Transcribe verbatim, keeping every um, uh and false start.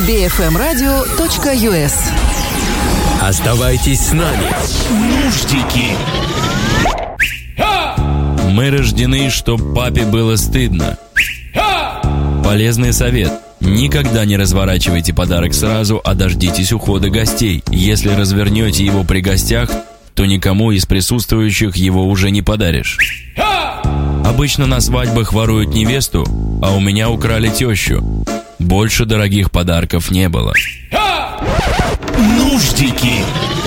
би эф эм радио точка ю эс. Оставайтесь с нами. Нуждики. Мы рождены, чтоб папе было стыдно. Полезный совет. Никогда не разворачивайте подарок сразу, а дождитесь ухода гостей. Если развернете его при гостях, то никому из присутствующих его уже не подаришь. Обычно на свадьбах воруют невесту, а у меня украли тещу. Больше дорогих подарков не было. Нуждики.